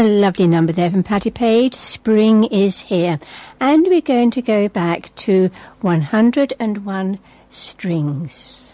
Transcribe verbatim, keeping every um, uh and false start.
Lovely number there from Patti Page, Spring is Here. And we're going to go back to one hundred and one Strings.